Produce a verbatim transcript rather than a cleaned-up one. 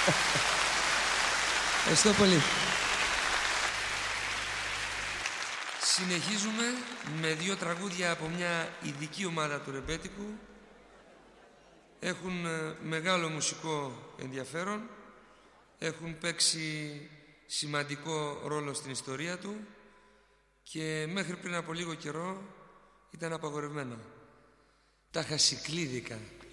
Ευχαριστώ πολύ. Συνεχίζουμε με δύο τραγούδια από μια ειδική ομάδα του ρεμπέτικου. Έχουν μεγάλο μουσικό ενδιαφέρον. Έχουν παίξει σημαντικό ρόλο στην ιστορία του και μέχρι πριν από λίγο καιρό ήταν απαγορευμένα. Τα χασικλίδικα.